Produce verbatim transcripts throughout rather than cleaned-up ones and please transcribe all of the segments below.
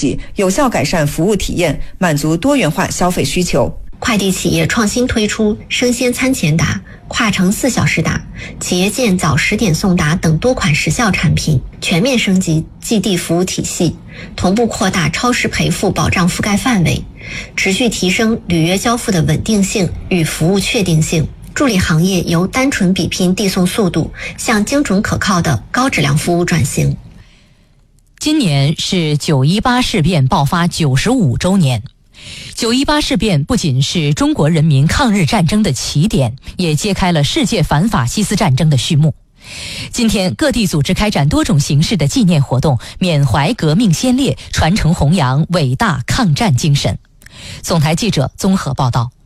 己，有效改善服务体验，满足多元化消费需求。 快递企业创新推出生鲜餐前达、跨城四小时达、企业建早十点送达等多款时效产品，全面升级寄递服务体系，同步扩大超时赔付保障覆盖范围，持续提升履约交付的稳定性与服务确定性，助力行业由单纯比拼递送速度向精准可靠的高质量服务转型。 今年是九一八事变爆发九十五周年。九一八事变不仅是中国人民抗日战争的起点，也揭开了世界反法西斯战争的序幕。今天各地组织开展多种形式的纪念活动，缅怀革命先烈，传承弘扬伟大抗战精神。总台记者综合报道。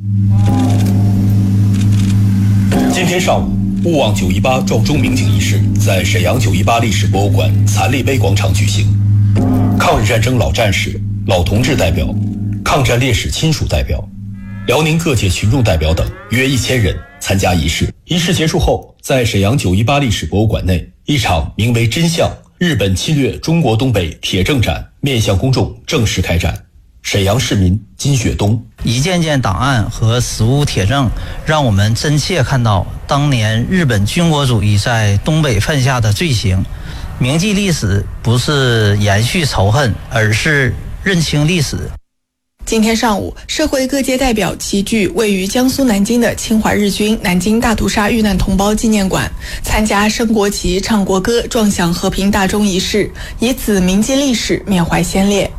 今天上午，勿忘九一八撞钟鸣警仪式在沈阳九一八历史博物馆残立碑广场举行。抗日战争老战士、老同志代表、抗战烈士亲属代表、辽宁各界群众代表等约一千人参加仪式。仪式结束后，在沈阳九一八历史博物馆内，一场名为《真相：日本侵略中国东北铁证展》面向公众正式开展。沈阳市民金雪东： 一件件档案和实物铁证，让我们真切看到当年日本军国主义在东北犯下的罪行。铭记历史不是延续仇恨，而是认清历史。 今天上午，社会各界代表齐聚位于江苏南京的侵华日军南京大屠杀遇难同胞纪念馆，参加升国旗、唱国歌、撞响和平大钟仪式，以此铭记历史，缅怀先烈。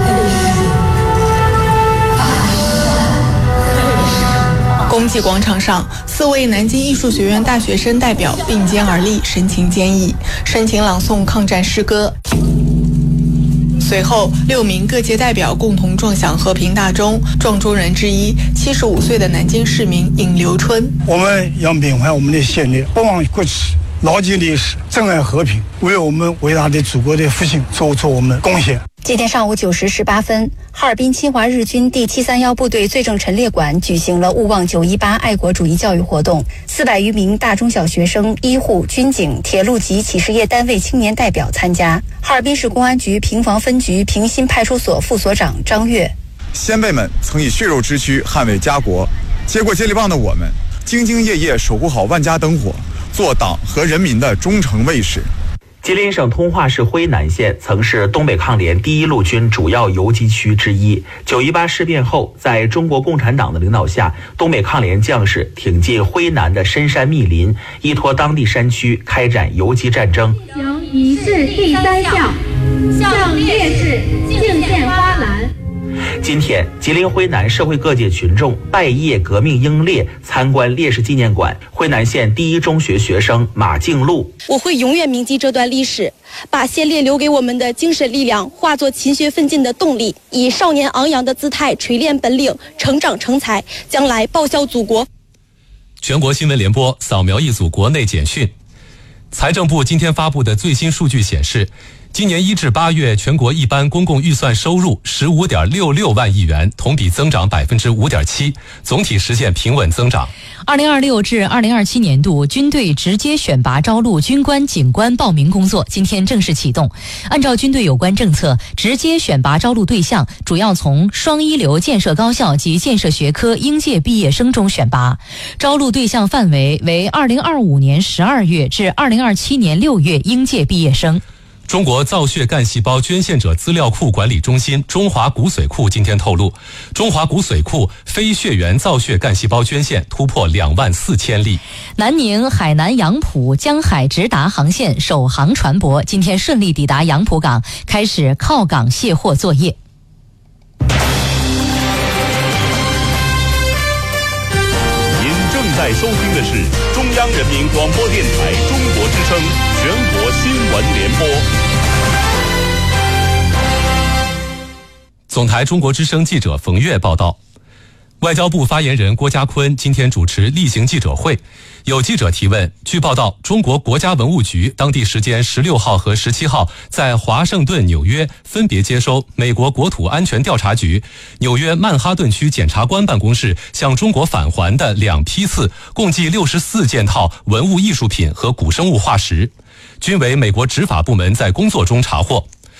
公祭广场上，四位南京艺术学院大学生代表并肩而立，神情坚毅，深情朗诵抗战诗歌。随后，六名各界代表共同撞响和平大钟，撞钟人之一，七十五岁的南京市民尹留春。 我们要缅怀我们的先烈，不忘国耻，牢记历史，珍爱和平，为我们伟大的祖国的复兴做出我们的贡献。 今天上午九时十八分，哈尔滨侵华日军第七三幺部队罪证陈列馆举行了勿忘九一八爱国主义教育活动，四百余名大中小学生、医护、军警、铁路及企事业单位青年代表参加。哈尔滨市公安局平房分局平新派出所副所长张跃： 先辈们曾以血肉之躯捍卫家国，接过接力棒的我们，兢兢业业守护好万家灯火，做党和人民的忠诚卫士。 吉林省通化市辉南县曾是东北抗联第一路军主要游击区之一。九一八事变后，在中国共产党的领导下，东北抗联将士挺进辉南的深山密林，依托当地山区开展游击战争。 行仪式第三项，向烈士敬献花篮。 今天，吉林辉南社会各界群众拜谒革命英烈，参观烈士纪念馆。辉南县第一中学学生马静路： 我会永远铭记这段历史，把先烈留给我们的精神力量化作勤学奋进的动力，以少年昂扬的姿态锤炼本领，成长成才，将来报效祖国。 全国新闻联播扫描一组国内简讯。财政部今天发布的最新数据显示，今年一至八月，全国一般公共预算收入十五点六六万亿元，同比增长百分之五点七，总体实现平稳增长。 二零二六至二零二七年度军队直接选拔招录军官、警官报名工作今天正式启动。按照军队有关政策，直接选拔招录对象主要从双一流建设高校及建设学科应届毕业生中选拔，招录对象范围为二零二五年十二月至二零二七年六月应届毕业生。 中国造血干细胞捐献者资料库管理中心中华骨髓库今天透露，中华骨髓库非血缘造血干细胞捐献突破两万四千例。 南宁海南杨浦江海直达航线首航船舶今天顺利抵达杨浦港，开始靠港卸货作业。 您正在收听的是中央人民广播电台中国之声全国新闻联播。 总台中国之声记者冯月报道，外交部发言人郭家坤今天主持例行记者会，有记者提问。据报道，中国国家文物局当地时间十六号和十七号在华盛顿、纽约分别接收美国国土安全调查局、纽约曼哈顿区检察官办公室向中国返还的两批次，共计六十四件套文物艺术品和古生物化石，均为美国执法部门在工作中查获。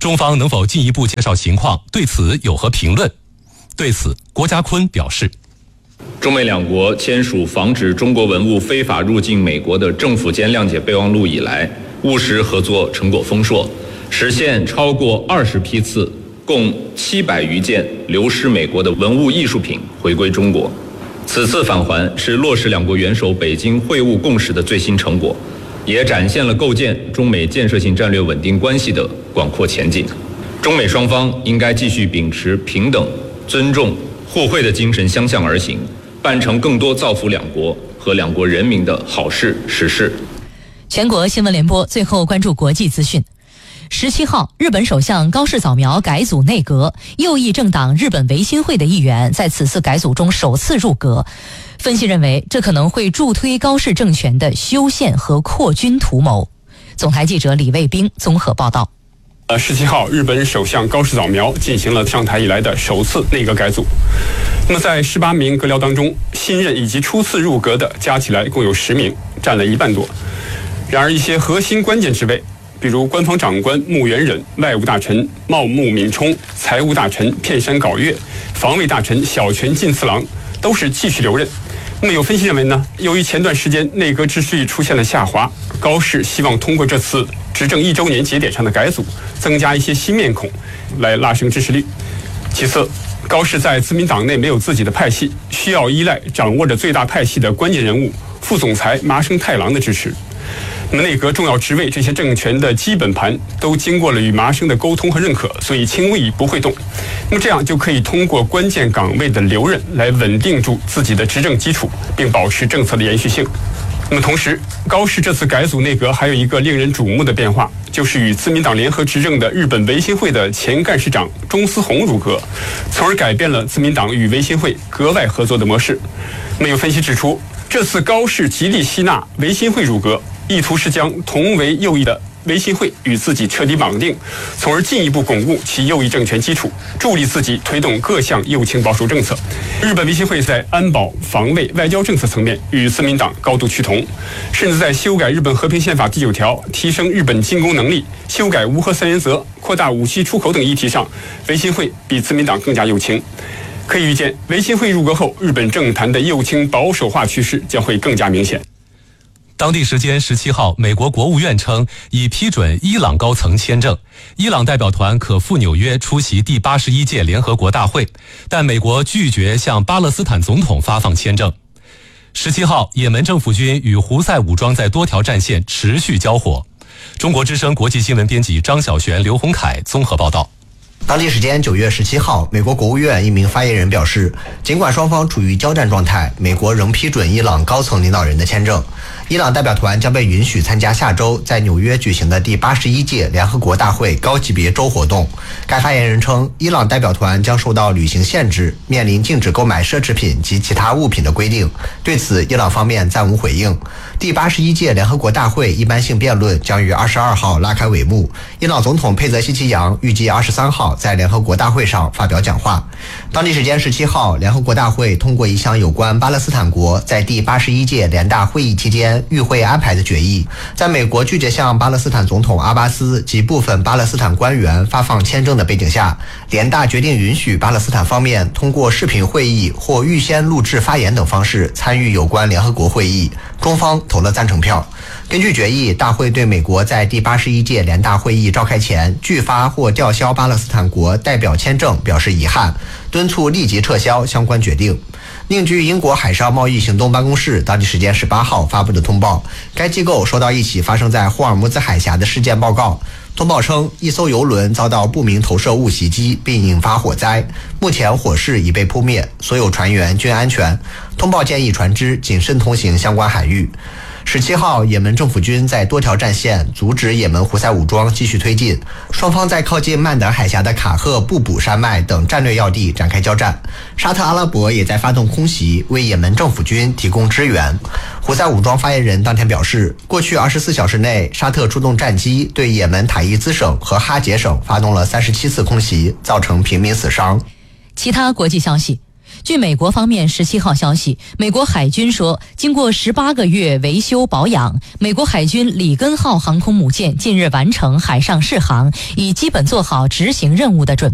中方能否进一步介绍情况？对此有何评论？对此，郭家坤表示， 中美两国签署防止中国文物非法入境美国的政府间谅解备忘录以来，务实合作成果丰硕，实现超过二十批次，共七百余件流失美国的文物艺术品回归中国。此次返还是落实两国元首北京会晤共识的最新成果，也展现了构建中美建设性战略稳定关系的广阔前景。中美双方应该继续秉持平等、尊重、互惠的精神相向而行，办成更多造福两国和两国人民的好事实事。 全国新闻联播最后关注国际资讯。十七号，日本首相高市早苗改组内阁，右翼政党日本维新会的议员在此次改组中首次入阁。分析认为，这可能会助推高市政权的修宪和扩军图谋。总台记者李卫兵综合报道。 呃，十七号，日本首相高市早苗进行了上台以来的首次内阁改组。那么，在十八名阁僚当中，新任以及初次入阁的加起来共有十名，占了一半多。然而，一些核心关键职位，比如官方长官木原忍、外务大臣茂木敏充、财务大臣片山杲月、防卫大臣小泉进次郎，都是继续留任。那么有分析认为呢，由于前段时间内阁秩序出现了下滑，高市希望通过这次执政一周年节点上的改组，增加一些新面孔，来拉升支持率。其次，高市在自民党内没有自己的派系，需要依赖掌握着最大派系的关键人物副总裁麻生太郎的支持。那么内阁重要职位这些政权的基本盘都经过了与麻生的沟通和认可，所以轻微不会动。那么这样就可以通过关键岗位的留任来稳定住自己的执政基础，并保持政策的延续性。那么同时，高市这次改组内阁还有一个令人瞩目的变化，就是与自民党联合执政的日本维新会的前干事长中司宏入阁，从而改变了自民党与维新会格外合作的模式。那么有分析指出，这次高市极力吸纳维新会入阁，意图是将同为右翼的维新会与自己彻底绑定，从而进一步巩固其右翼政权基础，助力自己推动各项右倾保守政策。日本维新会在安保、防卫、外交政策层面与自民党高度趋同，甚至在修改日本和平宪法第九条、提升日本进攻能力、修改无核三原则、扩大武器出口等议题上，维新会比自民党更加右倾。可以预见，维新会入阁后，日本政坛的右倾保守化趋势将会更加明显。 当地时间十七号，美国国务院称已批准伊朗高层签证，伊朗代表团可赴纽约出席第八十一届联合国大会，但美国拒绝向巴勒斯坦总统发放签证。十七号，也门政府军与胡塞武装在多条战线持续交火。中国之声国际新闻编辑张小璇、刘洪凯综合报道。 当地时间九月十七号，美国国务院一名发言人表示，尽管双方处于交战状态，美国仍批准伊朗高层领导人的签证。伊朗代表团将被允许参加下周在纽约举行的第八十一届联合国大会高级别周活动。该发言人称，伊朗代表团将受到旅行限制，面临禁止购买奢侈品及其他物品的规定。对此，伊朗方面暂无回应。第八十一届联合国大会一般性辩论将于二十二号拉开帷幕。伊朗总统佩泽西奇扬预计二十三号在联合国大会上发表讲话。当地时间十七号，联合国大会通过一项有关巴勒斯坦国在第八十一届联大会议期间与会安排的决议，在美国拒绝向巴勒斯坦总统阿巴斯及部分巴勒斯坦官员发放签证的背景下，联大决定允许巴勒斯坦方面通过视频会议或预先录制发言等方式参与有关联合国会议。中方投了赞成票。根据决议，大会对美国在第八十一届联大会议召开前拒发或吊销巴勒斯坦国代表签证表示遗憾，敦促立即撤销相关决定。另据英国海上贸易行动办公室当地时间十八号发布的通报，该机构收到一起发生在霍尔木兹海峡的事件报告。通报称，一艘油轮遭到不明投射物袭击并引发火灾，目前火势已被扑灭，所有船员均安全。通报建议船只谨慎通行相关海域。十七号，也门政府军在多条战线阻止也门胡塞武装继续推进，双方在靠近曼德海峡的卡赫布卜山脉等战略要地展开交战。沙特阿拉伯也在发动空袭，为也门政府军提供支援。胡塞武装发言人当天表示，过去二十四小时内，沙特出动战机对也门塔伊兹省和哈杰省发动了三十七次空袭，造成平民死伤。 其他国际消息， 据美国方面十七号消息，美国海军说，经过十八个月维修保养，美国海军里根号航空母舰近日完成海上试航，已基本做好执行任务的准备。